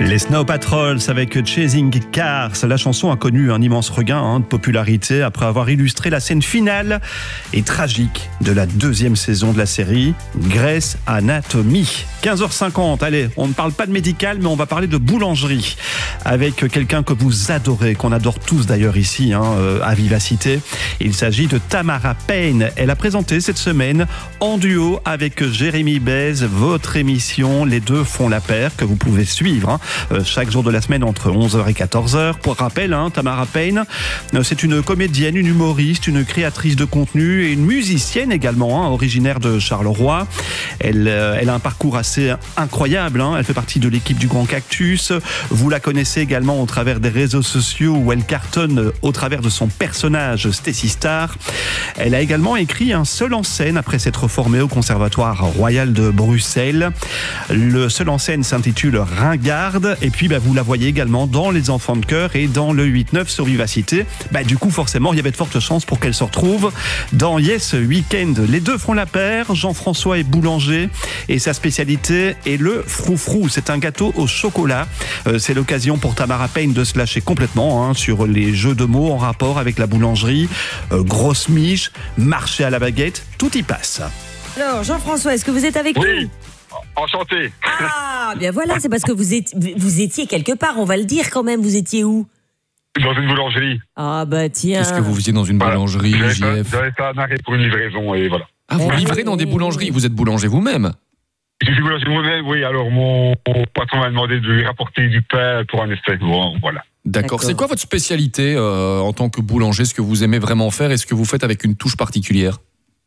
Les Snow Patrols avec Chasing Cars. La chanson a connu un immense regain de popularité après avoir illustré la scène finale et tragique de la deuxième saison de la série Grey's Anatomy. 15h50, allez, on ne parle pas de médical, mais on va parler de boulangerie avec quelqu'un que vous adorez, qu'on adore tous d'ailleurs ici à Vivacité. Il s'agit de Tamara Payne. Elle a présenté cette semaine en duo avec Jérémy Bez votre émission Les Deux font la paire que vous pouvez suivre chaque jour de la semaine entre 11h et 14h. Pour rappel, Tamara Payne, c'est une comédienne, une humoriste, une créatrice de contenu et une musicienne également, originaire de Charleroi. Elle a un parcours assez incroyable. Elle fait partie de l'équipe du Grand Cactus. Vous la connaissez également au travers des réseaux sociaux où elle cartonne au travers de son personnage Stacy Star. Elle a également écrit un seul en scène après s'être formée au Conservatoire Royal de Bruxelles. Le seul en scène s'intitule Ringarde. Et puis, vous la voyez également dans Les Enfants de Cœur et dans le 8-9 sur Vivacité. Du coup, forcément, il y avait de fortes chances pour qu'elle se retrouve dans Yes Weekend. Les deux font la paire. Jean-François est boulanger et sa spécialité est le froufrou. C'est un gâteau au chocolat. C'est l'occasion pour Tamara Payne de se lâcher complètement sur les jeux de mots en rapport avec la boulangerie. Grosse miche, marché à la baguette, tout y passe. Alors, Jean-François, est-ce que vous êtes avec nous ? Oui, enchanté. Ah, bien voilà, c'est parce que vous étiez quelque part, on va le dire quand même. Vous étiez où ? Dans une boulangerie. Ah tiens. Qu'est-ce que vous faisiez dans une boulangerie, JF ? J'avais fait un arrêt pour une livraison et voilà. Ah, vous livrez dans des boulangeries ? Vous êtes boulanger vous-même ? Je suis boulanger moi-même, oui. Alors, mon patron m'a demandé de lui rapporter du pain pour un essai. Bon, voilà. D'accord. C'est quoi votre spécialité en tant que boulanger ? Ce que vous aimez vraiment faire et ce que vous faites avec une touche particulière ?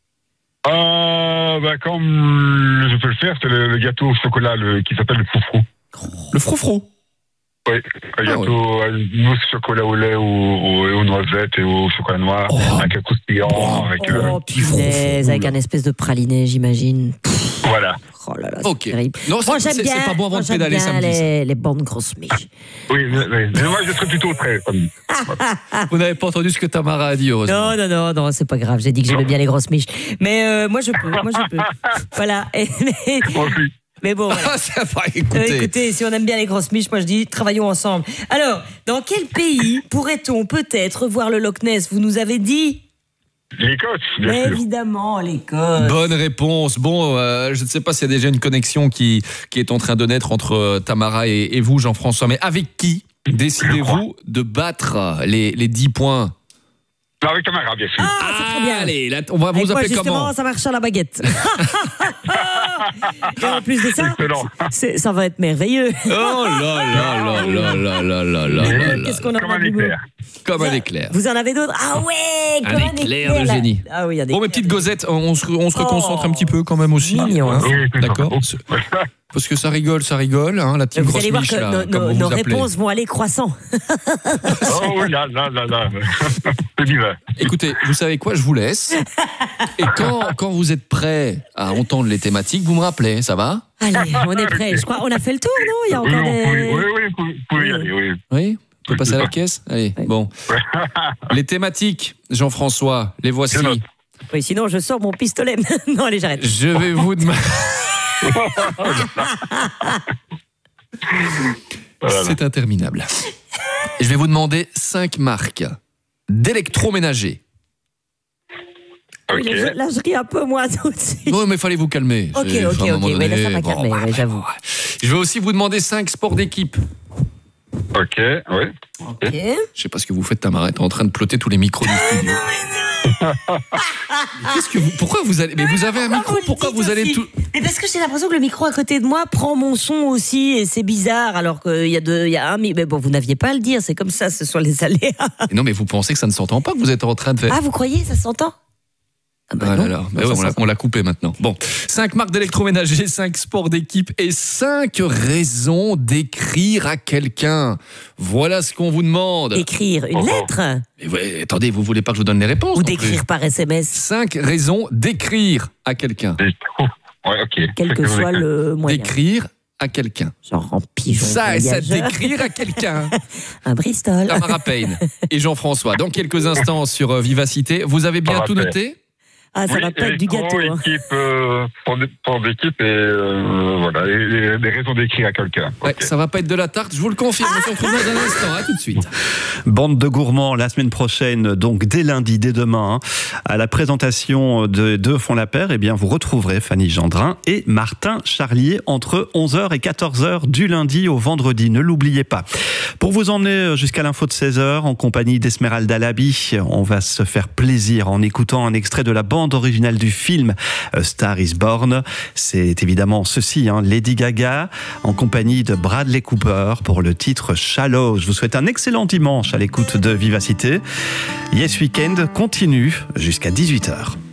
Comme je peux le faire, c'est le gâteau au chocolat qui s'appelle le froufrou. Le froufrou ? Oui, un gâteau, une mousse chocolat au lait aux noisettes et au chocolat noir, avec un croustillant, avec petit froufrou. Avec un espèce de praliné, j'imagine. Voilà. Oh là là, ok. c'est terrible. Non, moi, j'aime bien, c'est pas bon avant de pédaler samedi. Les bonnes grosses miches. Oui, mais moi, je serais plutôt très. Vous n'avez pas entendu ce que Tamara a dit, heureusement. Non, c'est pas grave. J'ai dit que j'aimais bien les grosses miches. Mais moi, je peux. Voilà. Mais bon, voilà. Ça va, écoutez, si on aime bien les grosses miches, moi je dis travaillons ensemble. Alors, dans quel pays pourrait-on peut-être voir le Loch Ness ? Vous nous avez dit ? L'Écosse, bien sûr. Évidemment, l'Écosse. Bonne réponse. Bon, je ne sais pas s'il y a déjà une connexion qui est en train de naître entre Tamara et vous, Jean-François, mais avec qui décidez-vous de battre les 10 points ? Avec Tamara, bien sûr. C'est très bien. Allez, là, on va vous appeler justement, comment ? Ça marche à la baguette. Et en plus de ça, ça va être merveilleux. Oh là là là là là là là. Qu'est-ce qu'on a Comme un éclair. Comme un éclair. Vous en avez d'autres ? Ah ouais, comme un éclair de génie. Ah oui, Bon, mes petites gosettes, on se reconcentre un petit peu quand même aussi. Mignon, Oui, d'accord. Parce que ça rigole, la petite vous grosse allez voir miche, que là, comme nos vous appelez. réponses vont aller croissant. Oh oui, là. C'est divin. Écoutez, vous savez quoi, je vous laisse. Et quand vous êtes prêts à entendre les thématiques, vous me rappelez, ça va ? Allez, on est prêts. Je crois on a fait le tour, non ? Il y a encore des... Oui, vous pouvez y aller, oui. Oui ? On peut passer à la caisse ? Allez, bon. Les thématiques, Jean-François, les voici. Oui, sinon je sors mon pistolet. Non, allez, j'arrête. Je vais vous demander... C'est interminable. Je vais vous demander 5 marques d'électroménager. Ok. Là, je ris un peu, moi, tout de suite. Non, mais fallait vous calmer. Ok. Oui, là, ça m'a calmé, j'avoue. Je vais aussi vous demander 5 sports d'équipe. Ok, oui. Ok. Je sais pas ce que vous faites, Tamara, t'es en train de plotter tous les micros du studio. Pourquoi vous allez... Mais vous avez un micro, pourquoi vous allez tout... Mais parce que j'ai l'impression que le micro à côté de moi prend mon son aussi, et c'est bizarre, alors qu'il y a un... Mais bon, vous n'aviez pas à le dire, c'est comme ça, ce sont les aléas. Non, mais vous pensez que ça ne s'entend pas, que vous êtes en train de faire... Ah, vous croyez, ça s'entend ? On l'a coupé maintenant. Bon, 5 marques d'électroménager, 5 sports d'équipe et 5 raisons d'écrire à quelqu'un. Voilà ce qu'on vous demande. Écrire une lettre ? Mais attendez, vous voulez pas que je vous donne les réponses ? Ou d'écrire par SMS ? 5 raisons d'écrire à quelqu'un. Ouais, ok. Quel que soit le moyen. D'écrire à quelqu'un. Genre en pigeon. Ça d'écrire à quelqu'un. Un Bristol. Tamara Payne et Jean-François. Dans quelques instants sur Vivacité. Vous avez bien tout noté ? Ah, ça va pas être du gâteau. Pour d'équipe et voilà, et des raisons d'écrire à quelqu'un. Ouais, Ok. ça va pas être de la tarte, je vous le confirme. On se retrouve dans un instant, à tout de suite. Bande de gourmands, la semaine prochaine, donc dès lundi, dès demain, à la présentation de Deux font la paire, eh bien, vous retrouverez Fanny Gendrin et Martin Charlier entre 11h et 14h du lundi au vendredi. Ne l'oubliez pas. Pour vous emmener jusqu'à l'info de 16h, en compagnie d'Esmeralda Labi, on va se faire plaisir en écoutant un extrait de la bande originale du film A Star is Born. C'est évidemment ceci, Lady Gaga, en compagnie de Bradley Cooper pour le titre Shallow. Je vous souhaite un excellent dimanche à l'écoute de Vivacité. Yes Weekend continue jusqu'à 18h.